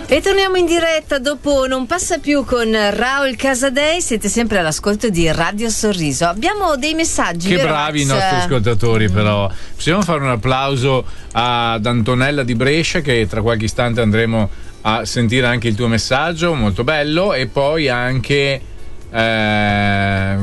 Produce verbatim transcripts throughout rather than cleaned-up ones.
E torniamo in diretta dopo Non passa più con Raul Casadei. Siete sempre all'ascolto di Radio Sorriso. Abbiamo dei messaggi. Che bravi Max? i nostri ascoltatori, però. Possiamo fare un applauso ad Antonella di Brescia, che tra qualche istante andremo a sentire anche il tuo messaggio, molto bello. E poi anche eh,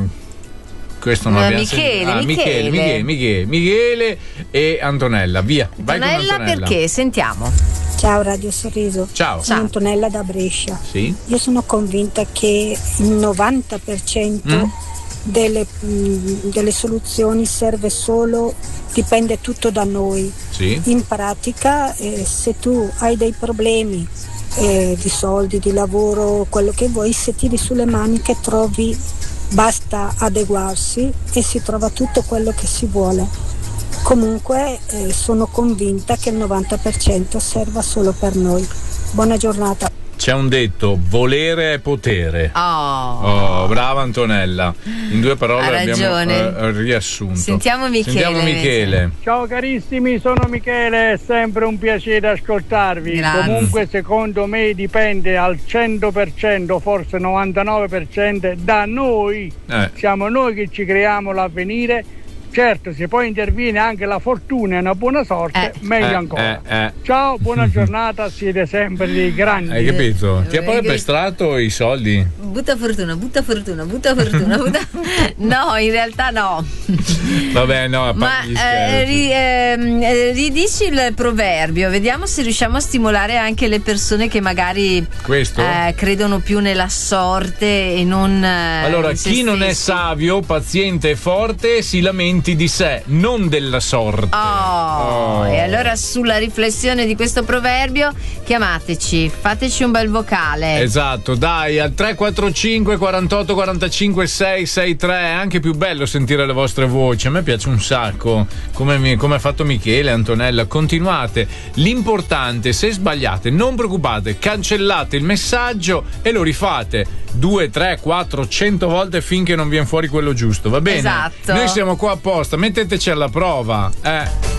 questo non Uh, abbiamo Michele, sentito. Ah, Michele. Michele, Michele, Michele e Antonella. Via. Vai con Antonella, Antonella. perché? Sentiamo. Ciao Radio Sorriso. Ciao. Sono Ciao. Antonella da Brescia. Sì. Io sono convinta che il novanta per cento Mm. delle, mh, delle soluzioni serve solo, dipende tutto da noi. Sì. In pratica, eh, se tu hai dei problemi eh, di soldi, di lavoro, quello che vuoi, se tiri sulle maniche trovi, basta adeguarsi e si trova tutto quello che si vuole. Comunque eh, sono convinta che il novanta per cento serva solo per noi. Buona giornata. C'è un detto, volere è potere. Oh, Oh, brava Antonella. In due parole Ha l'abbiamo ragione. eh, riassunto. Sentiamo Michele. Sentiamo Michele. Ciao carissimi, sono Michele, è sempre un piacere ascoltarvi. Grazie. Comunque secondo me dipende al cento per cento, forse novantanove per cento da noi. Eh. Siamo noi che ci creiamo l'avvenire. Certo, se poi interviene anche la fortuna e una buona sorte, Eh. meglio Eh, ancora. eh, eh. Ciao, buona giornata, siete sempre dei grandi. Hai capito? Ti ha poi Perché- prestato i soldi? Butta fortuna, butta fortuna, butta fortuna, butta... No, in realtà no. Vabbè, no, a Ma parte gli eh, scherzi. ri- ehm, eh, ridici il proverbio, vediamo se riusciamo a stimolare anche le persone che magari Questo? eh, credono più nella sorte e non eh, Allora, in se chi non è stessi. savio, paziente e forte si lamenti di sé, non della sorte. Oh, Oh. e allora sulla riflessione di questo proverbio chiamateci, fateci un bel vocale. Esatto, dai, al tre quattro cinque quarantotto quarantacinque sei sei tre è anche più bello sentire le vostre voci. A me piace un sacco, come, mi, come ha fatto Michele, Antonella. Continuate. L'importante, se sbagliate, non preoccupate, cancellate il messaggio e lo rifate due, tre, quattro, cento volte finché non viene fuori quello giusto, va bene? Esatto. Noi siamo qua apposta, metteteci alla prova. Eh.